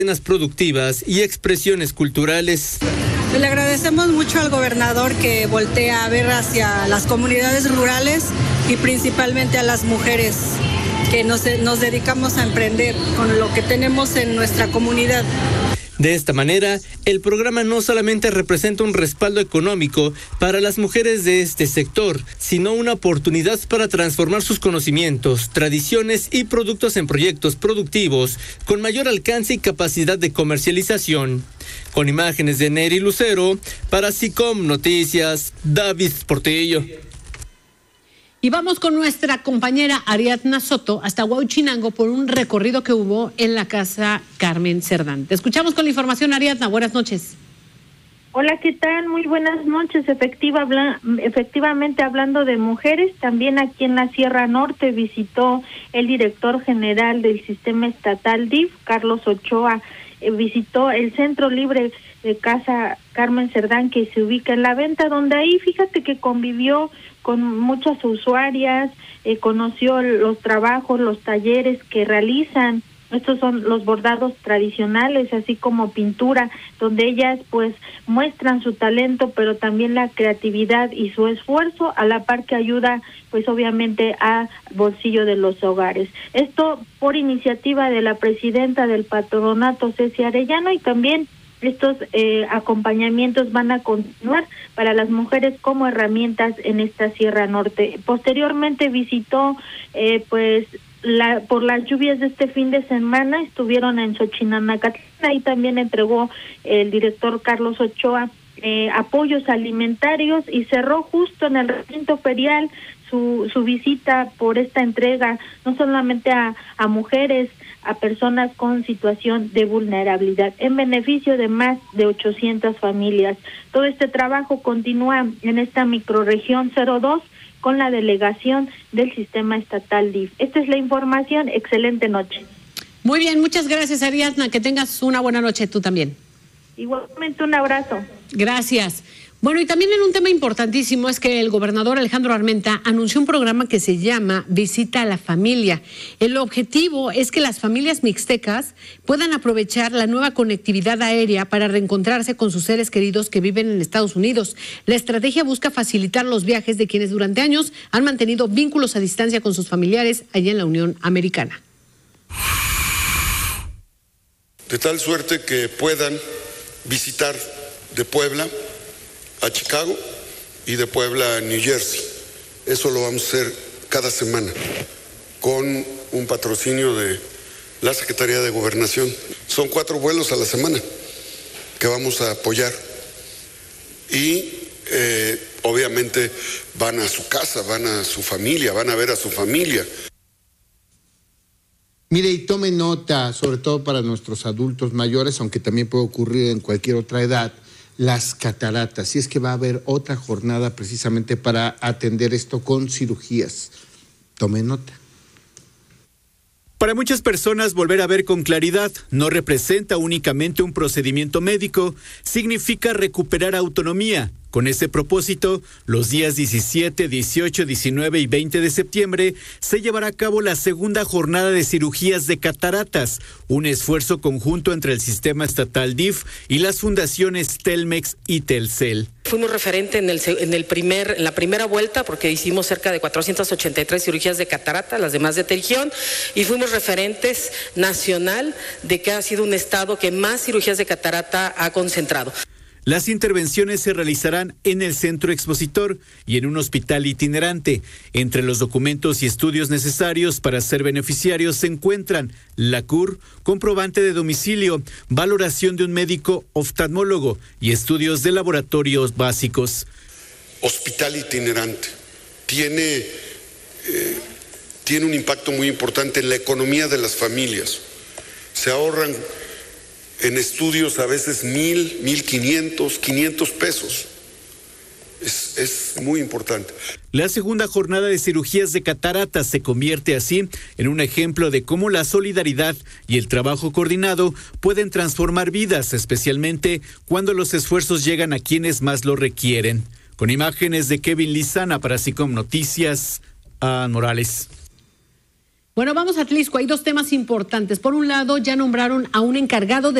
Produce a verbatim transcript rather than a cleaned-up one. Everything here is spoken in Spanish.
productivas y expresiones culturales. Le agradecemos mucho al gobernador que voltea a ver hacia las comunidades rurales y principalmente a las mujeres que nos, nos dedicamos a emprender con lo que tenemos en nuestra comunidad. De esta manera, el programa no solamente representa un respaldo económico para las mujeres de este sector, sino una oportunidad para transformar sus conocimientos, tradiciones y productos en proyectos productivos con mayor alcance y capacidad de comercialización. Con imágenes de Neri Lucero, para SICOM Noticias, David Portillo. Y vamos con nuestra compañera Ariadna Soto hasta Huauchinango por un recorrido que hubo en la casa Carmen Cerdán. Te escuchamos con la información, Ariadna. Buenas noches. Hola, ¿qué tal? Muy buenas noches. Efectiva, habla, efectivamente, hablando de mujeres, también aquí en la Sierra Norte visitó el director general del sistema estatal D I F, Carlos Ochoa. Eh, visitó el Centro Libre de Casa Carmen Cerdán, que se ubica en La Venta, donde ahí, fíjate que convivió con muchas usuarias, eh, conoció los trabajos, los talleres que realizan. Estos son los bordados tradicionales, así como pintura, donde ellas pues muestran su talento, pero también la creatividad y su esfuerzo, a la par que ayuda pues obviamente a bolsillo de los hogares. Esto por iniciativa de la presidenta del patronato, Ceci Arellano, y también estos eh, acompañamientos van a continuar para las mujeres como herramientas en esta Sierra Norte. Posteriormente visitó, eh, pues, la, por las lluvias de este fin de semana, estuvieron en Xochinacatlán, ahí también entregó el director Carlos Ochoa eh, apoyos alimentarios y cerró justo en el recinto ferial su, su visita por esta entrega, no solamente a, a mujeres, a personas con situación de vulnerabilidad, en beneficio de más de ochocientas familias. Todo este trabajo continúa en esta microrregión cero dos con la delegación del sistema estatal D I F. Esta es la información. Excelente noche. Muy bien, muchas gracias, Ariadna. Que tengas una buena noche tú también. Igualmente, un abrazo. Gracias. Bueno, y también en un tema importantísimo es que el gobernador Alejandro Armenta anunció un programa que se llama Visita a la Familia. El objetivo es que las familias mixtecas puedan aprovechar la nueva conectividad aérea para reencontrarse con sus seres queridos que viven en Estados Unidos. La estrategia busca facilitar los viajes de quienes durante años han mantenido vínculos a distancia con sus familiares allá en la Unión Americana. De tal suerte que puedan visitar de Puebla a Chicago y de Puebla a New Jersey. Eso lo vamos a hacer cada semana con un patrocinio de la Secretaría de Gobernación. Son cuatro vuelos a la semana que vamos a apoyar y eh, obviamente van a su casa, van a su familia, van a ver a su familia. Mire, y tome nota, sobre todo para nuestros adultos mayores, aunque también puede ocurrir en cualquier otra edad, las cataratas, si es que va a haber otra jornada precisamente para atender esto con cirugías. Tome nota. Para muchas personas, volver a ver con claridad no representa únicamente un procedimiento médico, significa recuperar autonomía. Con ese propósito, los días diecisiete, dieciocho, diecinueve y veinte de septiembre se llevará a cabo la segunda jornada de cirugías de cataratas, un esfuerzo conjunto entre el sistema estatal D I F y las fundaciones Telmex y Telcel. Fuimos referente en el, en el primer, en la primera vuelta porque hicimos cerca de cuatrocientas ochenta y tres cirugías de catarata, las demás de terigión, y fuimos referentes nacional de que ha sido un estado que más cirugías de catarata ha concentrado. Las intervenciones se realizarán en el centro expositor y en un hospital itinerante. Entre los documentos y estudios necesarios para ser beneficiarios se encuentran la C U R, comprobante de domicilio, valoración de un médico oftalmólogo y estudios de laboratorios básicos. Hospital itinerante. Tiene, eh, tiene un impacto muy importante en la economía de las familias. Se ahorran en estudios a veces mil, mil quinientos, quinientos pesos. Es, es muy importante. La segunda jornada de cirugías de cataratas se convierte así en un ejemplo de cómo la solidaridad y el trabajo coordinado pueden transformar vidas, especialmente cuando los esfuerzos llegan a quienes más lo requieren. Con imágenes de Kevin Lizana para SICOM Noticias, Ann Morales. Bueno, vamos a Tlisco. Hay dos temas importantes. Por un lado, ya nombraron a un encargado de